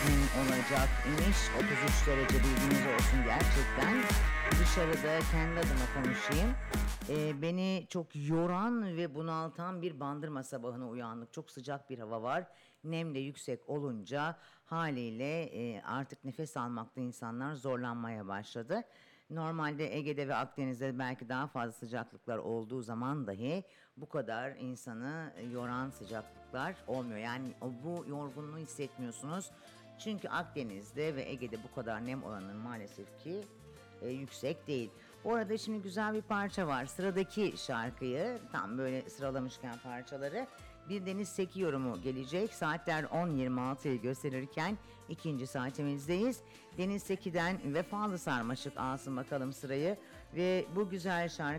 olacak imiş. 33 derece, bilginiz olsun gerçekten. Dışarıda kendi adıma konuşayım. Beni çok yoran ve bunaltan bir Bandırma sabahına uyandık. Çok sıcak bir hava var. Nem de yüksek olunca haliyle artık nefes almakta insanlar zorlanmaya başladı. Normalde Ege'de ve Akdeniz'de belki daha fazla sıcaklıklar olduğu zaman dahi bu kadar insanı yoran sıcaklıklar olmuyor. Yani bu yorgunluğu hissetmiyorsunuz. Çünkü Akdeniz'de ve Ege'de bu kadar nem oranı maalesef ki yüksek değil. Bu arada şimdi güzel bir parça var. Sıradaki şarkıyı tam böyle sıralamışken parçaları, bir Deniz Seki yorumu gelecek. Saatler 10.26'yı gösterirken ikinci saatimizdeyiz. Deniz Seki'den Vefalı Sarmaşık alsın bakalım sırayı ve bu güzel şarkı